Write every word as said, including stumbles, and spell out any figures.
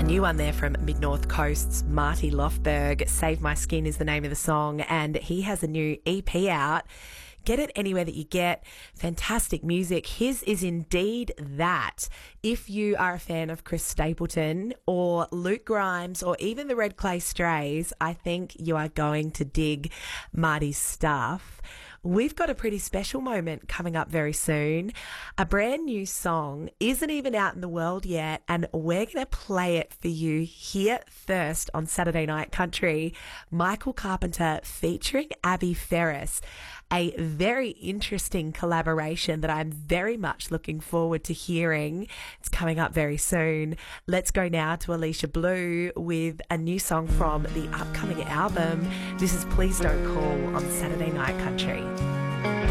A new one there from Mid North Coast's Marty Lofberg. Save My Skin is the name of the song, and he has a new E P out. Get it anywhere that you get fantastic music. His is indeed that. If you are a fan of Chris Stapleton or Luke Grimes or even the Red Clay Strays, I think you are going to dig Marty's stuff. We've got a pretty special moment coming up very soon. A brand new song isn't even out in the world yet, and we're going to play it for you here first on Saturday Night Country. Michael Carpenter featuring Abby Ferris. A very interesting collaboration that I'm very much looking forward to hearing. It's coming up very soon. Let's go now to Alicia Blue with a new song from the upcoming album. This is Please Don't Call on Saturday Night Country.